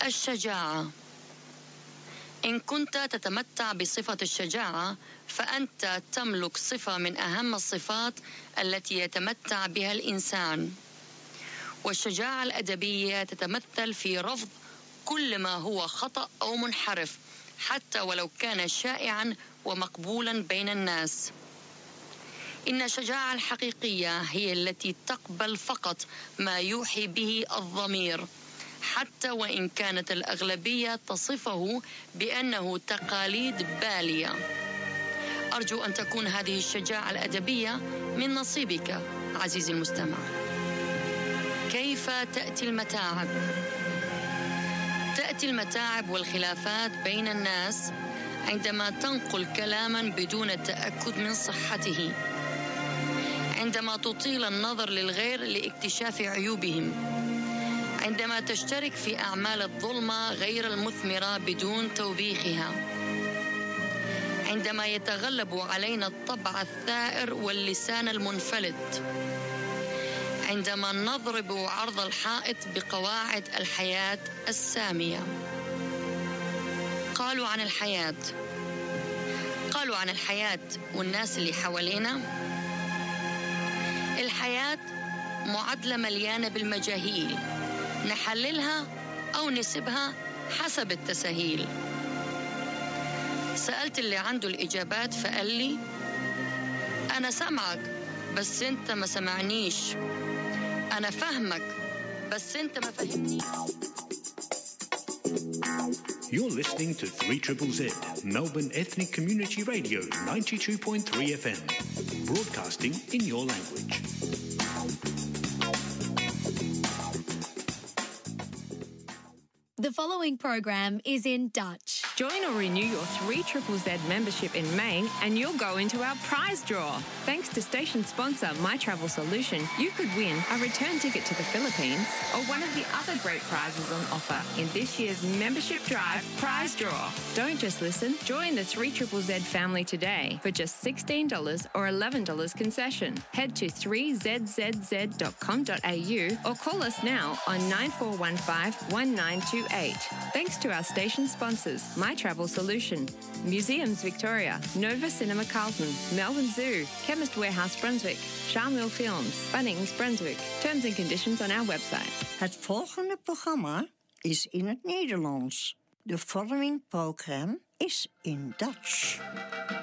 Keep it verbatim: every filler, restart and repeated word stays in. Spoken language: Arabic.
الشجاعة. إن كنت تتمتع بصفة الشجاعة فأنت تملك صفة من أهم الصفات التي يتمتع بها الإنسان. والشجاعة الأدبية تتمثل في رفض كل ما هو خطأ أو منحرف حتى ولو كان شائعاً ومقبولاً بين الناس. إن الشجاعة الحقيقية هي التي تقبل فقط ما يوحي به الضمير حتى وإن كانت الأغلبية تصفه بأنه تقاليد بالية. أرجو أن تكون هذه الشجاعة الأدبية من نصيبك عزيزي المستمع. كيف تأتي المتاعب؟ تأتي المتاعب والخلافات بين الناس عندما تنقل كلاما بدون تأكد من صحته، عندما تطيل النظر للغير لاكتشاف عيوبهم، عندما تشترك في أعمال الظلمة غير المثمرة بدون توبيخها، عندما يتغلب علينا الطبع الثائر واللسان المنفلت، عندما نضرب عرض الحائط بقواعد الحياة السامية. قالوا عن الحياة قالوا عن الحياة والناس اللي حوالينا: الحياة معادلة مليانة بالمجاهيل، نحللها أو نسيبها حسب التسهيل. سألت اللي عنده الإجابات فقال لي: أنا سمعك بس أنت ما سمعنيش، أنا فهمك بس أنت ما فهمني. You're listening to three Z Z Z, Melbourne Ethnic Community Radio, ninety-two point three F M, broadcasting in your language. The following program is in Dutch. Join or renew your three Z Z Z membership in May and you'll go into our prize draw. Thanks to station sponsor My Travel Solution, you could win a return ticket to the Philippines or one of the other great prizes on offer in this year's Membership Drive Prize Draw. Don't just listen, join the three Z Z Z family today for just sixteen dollars or eleven dollars concession. Head to three z z z dot com dot a u or call us now on nine four one five, one nine two eight. Thanks to our station sponsors, My Travel Solution, Museums Victoria, Nova Cinema Carlton, Melbourne Zoo, Chemist Warehouse Brunswick, Charmel Films, Bunnings Brunswick. Terms and conditions on our website. Het volgende programma is in het Nederlands. De following program is in Dutch.